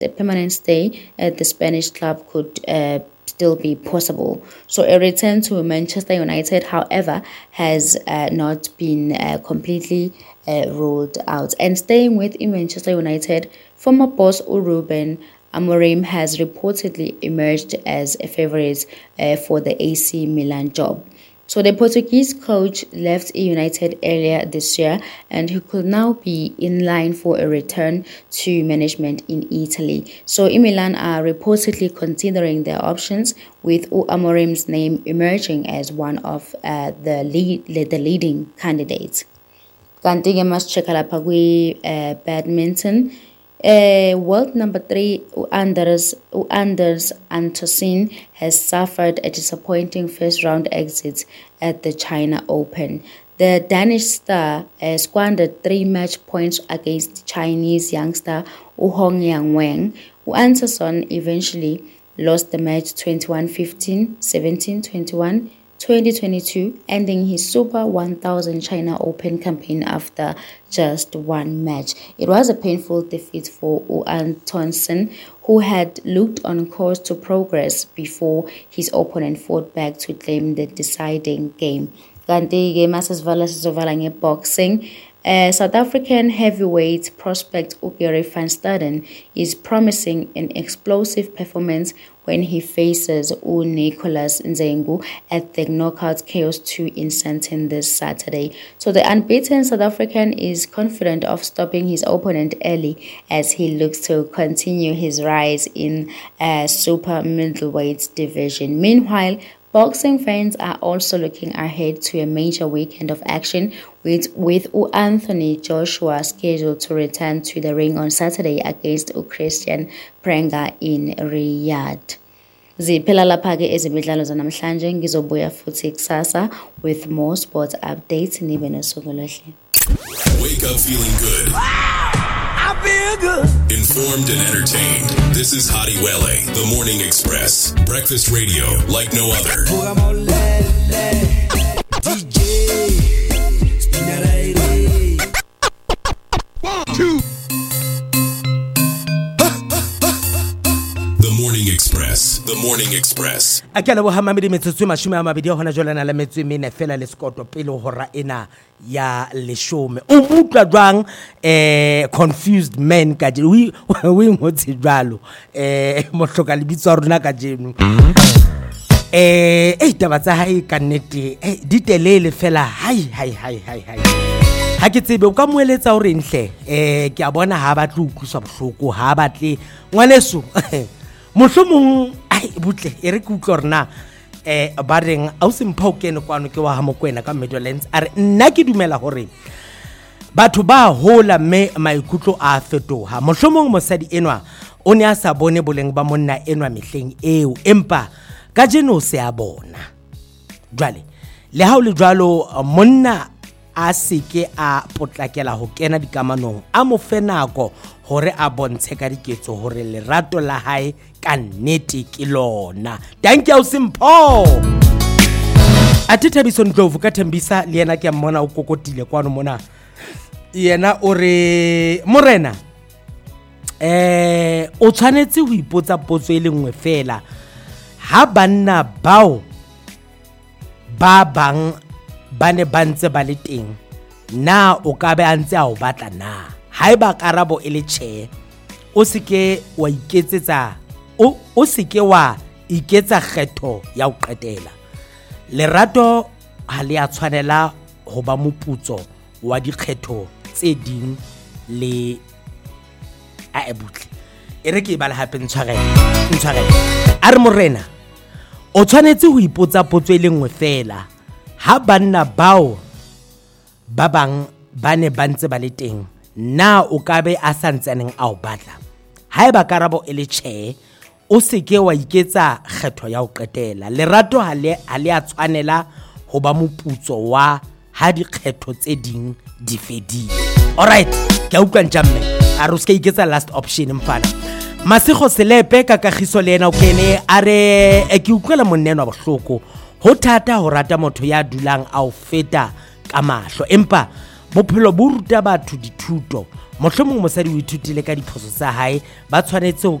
the permanent stay at the Spanish club could still be possible. So a return to Manchester United, however, has not been completely ruled out. And staying with Manchester United, former boss Ruben Amorim has reportedly emerged as a favorite for the AC Milan job. So the Portuguese coach left United earlier this year, and he could now be in line for a return to management in Italy. So Milan are reportedly considering their options, with Amorim's name emerging as one of the leading candidates. Kanti-ke masicheka lapha badminton. World number 3 Anders Andersen has suffered a disappointing first-round exit at the China Open. The Danish star squandered 3 match points against Chinese youngster Hong Yang-wang. Andersen eventually lost the match 21-15, 17-21, 2022, ending his Super 1000 China Open campaign after just 1 match. It was a painful defeat for Andersen, who had looked on course to progress before his opponent fought back to claim the deciding game. Kanti-ke masisivala sizovala nge-boxing. South African heavyweight prospect Gary van Staden is promising an explosive performance when he faces Nicholas Nzengu at the Knockout Chaos 2 in Sandton this Saturday. So the unbeaten South African is confident of stopping his opponent early as he looks to continue his rise in super middleweight division. Meanwhile, boxing fans are also looking ahead to a major weekend of action with Anthony Joshua scheduled to return to the ring on Saturday against Christian Prenga in Riyadh. Ziphela lapha-ke ezemidlalo zanamhlanje, ngizobuya futhi kusasa with more sports updates. Nibe nosuku oluhle. Wake up feeling good. I feel good. Informed and entertained. This is Hadi Wele, The Morning Express. Breakfast radio like no other. DJ. One, two. The Morning Express. The Morning Express. Akela bo hamamedi metsotso 20 hona jwale na le metso mene fela le skoto pele hora ena ya leshome. O utlwa jwang confused men ka je we ngotse jwalo mo hloka lebitso rona ka jeno. Taba tsa hae ka nnete di telele fela hai ha ke tsebe o ka moeletsa hore nhle ke a bona ha batla utlwiswa bohloko ha batle ngwaneso mohlomong butle e re ke utlwa rena ba reng au sempha o kene kwano ke wa ha mokwena ka Meadowlands are nna ke dumela hore batho ba hola me maikutlo a fetoha. Mohlomong mosadi enwa o ne a sa bone boleng ba monna enwa mehleng eo, empa ka jeno se a bona. Jwale le ha o le jwalo monna a seke a potlakela ho kena dikamanong a mo fe nako hore a bontshe ka diketso hore lerato la hae ka nnete ke lona. Thank you Simpho. Atithabiso Ndlovu ka Thembisa le yena ke a mmona o kokotile kwano mona. Yena o re morena o tshwanetse ho ipotsa potso e le nngwe fela. Ha banna bao ba bang ba ne ba ntse ba le teng, na o ka be a ntse a o batla na? Haeba karabo e le tjhe, o seke wa iketsetsa o seke wa iketsa kgetho ya ho qetela. Lerato ha le a tshwanela ho ba moputso wa dikgetho tse ding le a ebutle. E re ke ba le hape ntshwarele a re morena o tshwanetse ho ipotsa potso e le nngwe fela. Ha banna bao ba bang ba ne ba ntse ba le teng, na o ka be a santsaneng a o batla? Haeba karabo e le tjhe, o seke wa iketsa kgetho ya ho qetela. Lerato ha le a tshwanela ho ba moputso wa ha dikgetho tse ding di fedile. Alright, ke a utlwa ntjamme a re se iketsa last option mfana. Masigo Selepe ka Kagiso le ena o kene a re ke utlwela monneno wa bohloko ho thata ho rata motho ya dulang a o feta ka mahlo, empa bophelo bo ruta batho dithuto. mohlomong mosadi o ithutile ka diphoso tsa hae ba tshwanetse